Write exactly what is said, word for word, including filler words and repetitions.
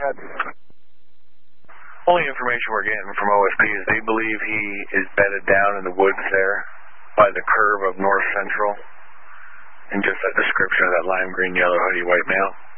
ahead. Only information we're getting from O S P is they believe he is bedded down in the woods there by the curve of North Central, and just that description of that lime green, yellow hoodie, white male.